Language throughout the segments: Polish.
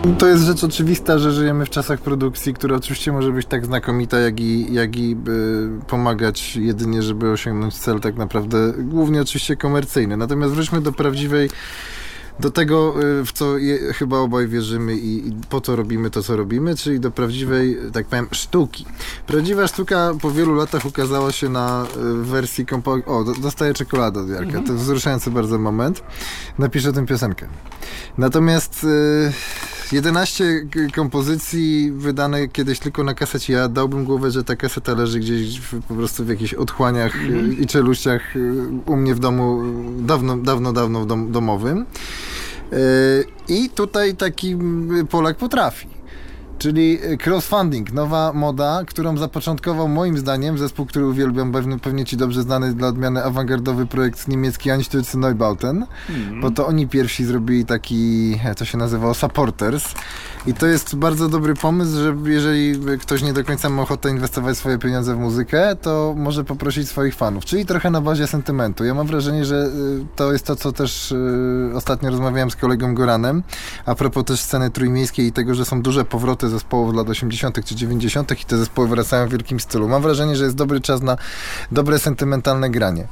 To jest rzecz oczywista, że żyjemy w czasach produkcji, która oczywiście może być tak znakomita, jak i pomagać jedynie, żeby osiągnąć cel tak naprawdę, głównie oczywiście komercyjny. Natomiast wróćmy do tego, w co chyba obaj wierzymy i po co robimy to, co robimy, czyli do prawdziwej, tak powiem, sztuki. Prawdziwa sztuka po wielu latach ukazała się na wersji dostaję czekoladę od Jarka. To wzruszający bardzo moment. Napiszę tę piosenkę. Natomiast 11 kompozycji wydane kiedyś tylko na kasecie. Ja dałbym głowę, że ta kaseta leży gdzieś po prostu w jakichś otchłaniach i czeluściach u mnie w domu, dawno domowym. I tutaj taki Polak potrafi. Czyli crowdfunding, nowa moda, którą zapoczątkował moim zdaniem zespół, który uwielbiam, pewnie ci dobrze znany dla odmiany awangardowy projekt niemiecki Einstürze Neubauten, bo to oni pierwsi zrobili taki, to się nazywało Supporters i to jest bardzo dobry pomysł, że jeżeli ktoś nie do końca ma ochotę inwestować swoje pieniądze w muzykę, to może poprosić swoich fanów, czyli trochę na bazie sentymentu. Ja mam wrażenie, że to jest to, co też ostatnio rozmawiałem z kolegą Goranem, a propos też sceny trójmiejskiej i tego, że są duże powroty zespołów lat 80. czy 90. i te zespoły wracają w wielkim stylu. Mam wrażenie, że jest dobry czas na dobre, sentymentalne granie.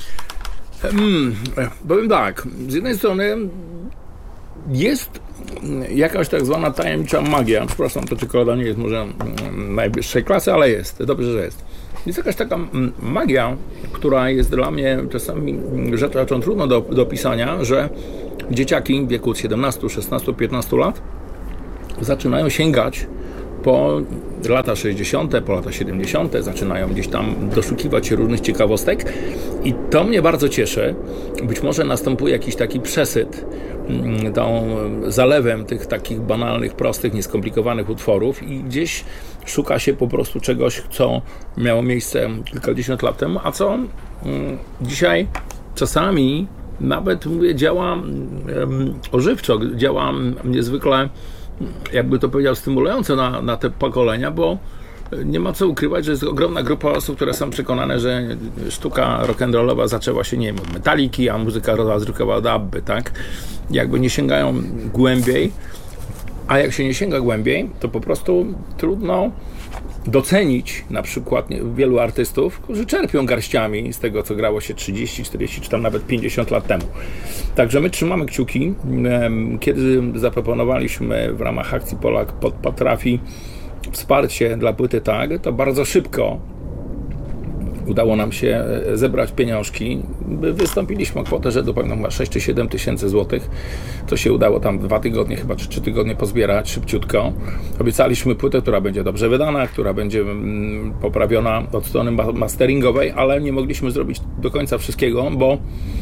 Powiem tak, z jednej strony jest jakaś tak zwana tajemnicza magia. Przepraszam, to czekolada nie jest może najwyższej klasy, ale jest. Dobrze, że jest. Jest jakaś taka magia, która jest dla mnie czasami rzeczą trudną do opisania, że dzieciaki w wieku 17, 16, 15 lat zaczynają sięgać po lata 60., po lata 70., zaczynają gdzieś tam doszukiwać się różnych ciekawostek i to mnie bardzo cieszy. Być może następuje jakiś taki przesyt tą zalewem tych takich banalnych, prostych, nieskomplikowanych utworów i gdzieś szuka się po prostu czegoś, co miało miejsce kilkadziesiąt lat temu, a co dzisiaj czasami nawet, mówię, działa ożywczo, działa niezwykle, jakby to powiedział, stymulujące na te pokolenia, bo nie ma co ukrywać, że jest ogromna grupa osób, które są przekonane, że sztuka rock'n'rollowa zaczęła się, nie wiem, od Metaliki, a muzyka rozrywkowa od Abby, tak? Jakby nie sięgają głębiej, a jak się nie sięga głębiej, to po prostu trudno docenić na przykład wielu artystów, którzy czerpią garściami z tego, co grało się 30, 40 czy tam nawet 50 lat temu. Także my trzymamy kciuki. Kiedy zaproponowaliśmy w ramach akcji Polak potrafi wsparcie dla płyty TAG, to bardzo szybko udało nam się zebrać pieniążki. Wystąpiliśmy o kwotę rzędu pewno 6 czy 7 tysięcy złotych. To się udało tam 2 tygodnie, chyba czy 3 tygodnie pozbierać szybciutko. Obiecaliśmy płytę, która będzie dobrze wydana, która będzie poprawiona od strony masteringowej, ale nie mogliśmy zrobić do końca wszystkiego, bo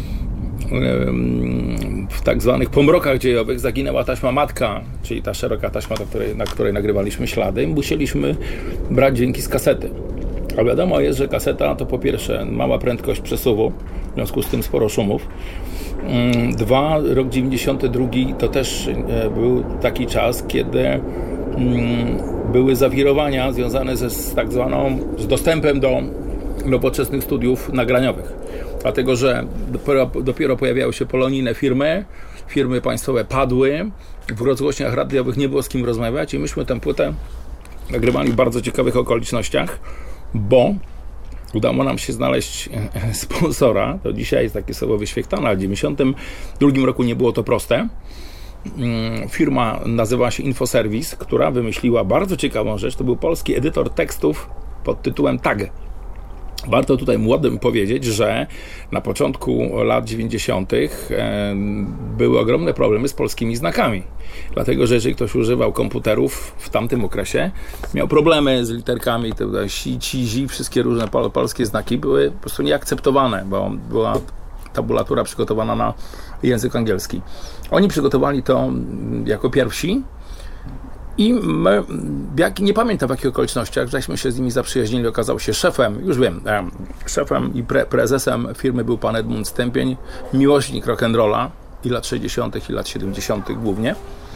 w tak zwanych pomrokach dziejowych zaginęła taśma matka, czyli ta szeroka taśma, na której nagrywaliśmy ślady. Musieliśmy brać dźwięki z kasety. A wiadomo jest, że kaseta to po pierwsze mała prędkość przesuwu, w związku z tym sporo szumów. 2, rok 92 to też był taki czas, kiedy były zawirowania związane z dostępem do nowoczesnych studiów nagraniowych. Dlatego, że dopiero pojawiały się polonijne firmy państwowe padły, w rozgłośniach radiowych nie było z kim rozmawiać i myśmy tę płytę nagrywali w bardzo ciekawych okolicznościach, bo udało nam się znaleźć sponsora. To dzisiaj jest takie słowo wyświetlane, ale w 1992 roku nie było to proste. Firma nazywa się Infoserwis, która wymyśliła bardzo ciekawą rzecz. To był polski edytor tekstów pod tytułem TAG. Warto tutaj młodym powiedzieć, że na początku lat 90. były ogromne problemy z polskimi znakami. Dlatego, że jeżeli ktoś używał komputerów w tamtym okresie, miał problemy z literkami, wszystkie różne polskie znaki były po prostu nieakceptowane, bo była tabulatura przygotowana na język angielski. Oni przygotowali to jako pierwsi. I my, nie pamiętam w jakich okolicznościach, żeśmy się z nimi zaprzyjaźnili, okazał się szefem i prezesem firmy był pan Edmund Stępień, miłośnik rock'n'rolla i lat 60. i lat 70. głównie.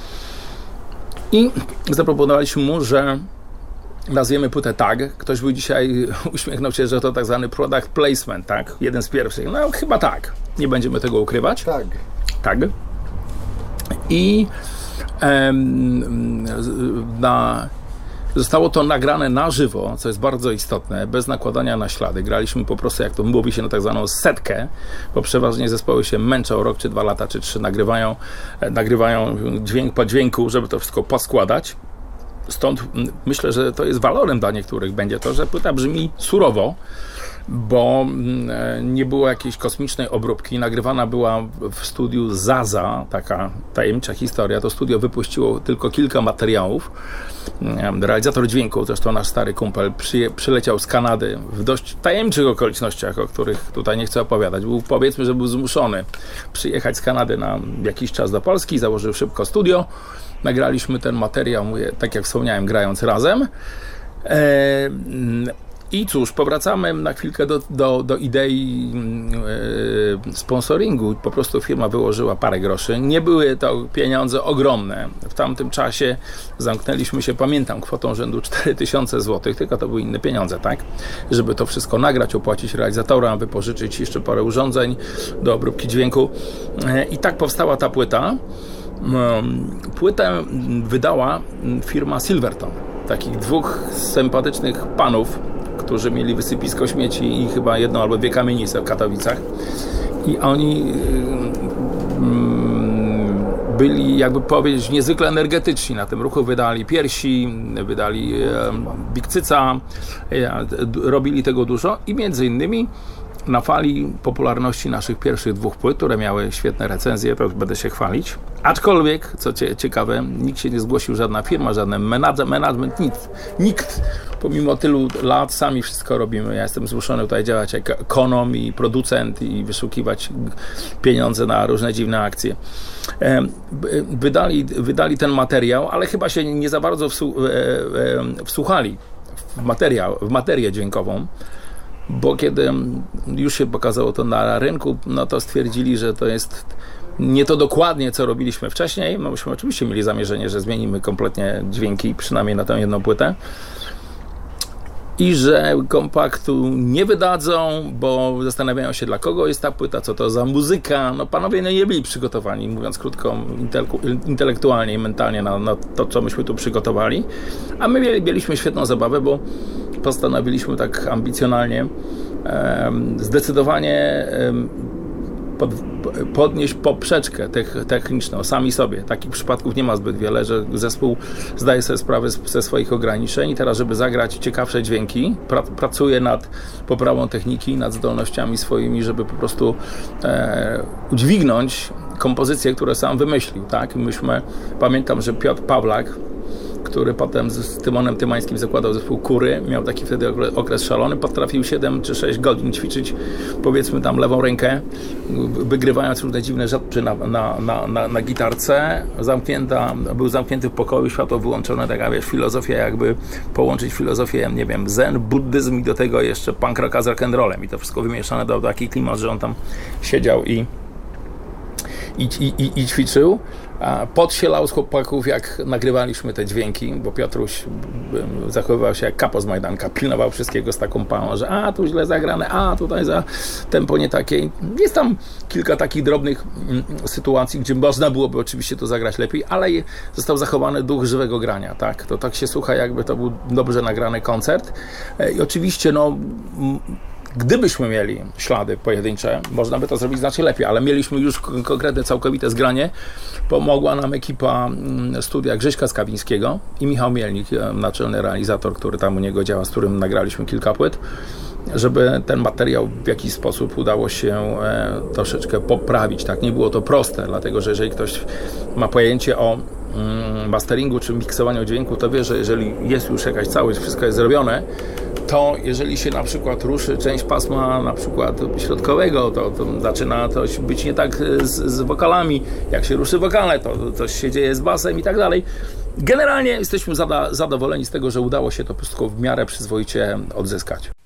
I zaproponowaliśmy mu, że nazwiemy płytę TAG. Ktoś by dzisiaj uśmiechnął się, że to tak zwany product placement, tak? Jeden z pierwszych. No chyba tak. Nie będziemy tego ukrywać. Tak. I Zostało to nagrane na żywo, co jest bardzo istotne, bez nakładania na ślady. Graliśmy po prostu, jak to mówi się, na tak zwaną setkę, bo przeważnie zespoły się męczą rok, czy 2 lata, czy 3, nagrywają dźwięk po dźwięku, żeby to wszystko poskładać. Stąd myślę, że to jest walorem dla niektórych będzie to, że płyta brzmi surowo, bo nie było jakiejś kosmicznej obróbki. Nagrywana była w studiu Zaza, taka tajemnicza historia. To studio wypuściło tylko kilka materiałów. Realizator dźwięku, zresztą nasz stary kumpel, przyleciał z Kanady w dość tajemniczych okolicznościach, o których tutaj nie chcę opowiadać. Powiedzmy, że był zmuszony przyjechać z Kanady na jakiś czas do Polski, założył szybko studio. Nagraliśmy ten materiał, mówię, tak jak wspomniałem, grając razem. I cóż, powracamy na chwilkę do idei sponsoringu. Po prostu firma wyłożyła parę groszy. Nie były to pieniądze ogromne. W tamtym czasie zamknęliśmy się, pamiętam, kwotą rzędu 4000 zł, tylko to były inne pieniądze, tak? Żeby to wszystko nagrać, opłacić realizatora, wypożyczyć jeszcze parę urządzeń do obróbki dźwięku. I tak powstała ta płyta. Płytę wydała firma Silvertone. Takich 2 sympatycznych panów, którzy mieli wysypisko śmieci i chyba 1 albo 2 kamienice w Katowicach. I oni byli, jakby powiedzieć, niezwykle energetyczni na tym ruchu. Wydali Piersi, wydali Big Cyca, robili tego dużo i między innymi na fali popularności naszych pierwszych 2 płyt, które miały świetne recenzje, to będę się chwalić. Aczkolwiek, co ciekawe, nikt się nie zgłosił, żadna firma, żaden management, nikt. Pomimo tylu lat sami wszystko robimy. Ja jestem zmuszony tutaj działać jak ekonom i producent i wyszukiwać pieniądze na różne dziwne akcje. Wydali ten materiał, ale chyba się nie za bardzo wsłuchali w materię dźwiękową, bo kiedy już się pokazało to na rynku, no to stwierdzili, że to jest nie to dokładnie, co robiliśmy wcześniej. No myśmy oczywiście mieli zamierzenie, że zmienimy kompletnie dźwięki, przynajmniej na tę jedną płytę. I że kompaktu nie wydadzą, bo zastanawiają się, dla kogo jest ta płyta, co to za muzyka. No panowie nie byli przygotowani, mówiąc krótko, intelektualnie i mentalnie na to, co myśmy tu przygotowali. A my mieliśmy świetną zabawę, bo postanowiliśmy tak ambicjonalnie, zdecydowanie podnieść poprzeczkę techniczną sami sobie. Takich przypadków nie ma zbyt wiele, że zespół zdaje sobie sprawę ze swoich ograniczeń i teraz, żeby zagrać ciekawsze dźwięki, pracuje nad poprawą techniki, nad zdolnościami swoimi, żeby po prostu udźwignąć kompozycje, które sam wymyślił. Tak? Pamiętam, że Piotr Pawlak, który potem z Tymonem Tymańskim zakładał zespół Kury, miał taki wtedy okres szalony, potrafił 7 czy 6 godzin ćwiczyć, powiedzmy tam lewą rękę, wygrywając różne dziwne rzeczy na gitarce. Był zamknięty w pokoju, światło wyłączone, taka filozofia, jakby połączyć filozofię, nie wiem, zen, buddyzm i do tego jeszcze punk rocka z rock'n'rollem i to wszystko wymieszane do taki klimat, że on tam siedział i ćwiczył. Podsielał z chłopaków, jak nagrywaliśmy te dźwięki, bo Piotruś zachowywał się jak kapo z Majdanka, pilnował wszystkiego z taką pałą, że tu źle zagrane, tutaj za tempo nie takie. Jest tam kilka takich drobnych sytuacji, gdzie można byłoby oczywiście to zagrać lepiej, ale został zachowany duch żywego grania, tak? To tak się słucha, jakby to był dobrze nagrany koncert. I oczywiście, gdybyśmy mieli ślady pojedyncze, można by to zrobić znacznie lepiej, ale mieliśmy już konkretne, całkowite zgranie. Pomogła nam ekipa studia Grześka Skawińskiego i Michał Mielnik, naczelny realizator, który tam u niego działa, z którym nagraliśmy kilka płyt, żeby ten materiał w jakiś sposób udało się troszeczkę poprawić. Tak, nie było to proste, dlatego że jeżeli ktoś ma pojęcie o masteringu czy miksowaniu dźwięku, to wie, że jeżeli jest już jakaś całość, wszystko jest zrobione, to jeżeli się na przykład ruszy część pasma na przykład środkowego, to zaczyna coś być nie tak z wokalami. Jak się ruszy wokale, to coś się dzieje z basem i tak dalej. Generalnie jesteśmy zadowoleni z tego, że udało się to wszystko w miarę przyzwoicie odzyskać.